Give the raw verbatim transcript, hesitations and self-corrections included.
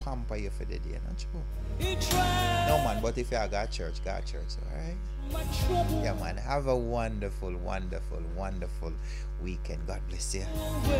pamper you for the day, not true. No man, but if you got church, got church, alright? Yeah man, have a wonderful, wonderful, wonderful weekend. God bless you.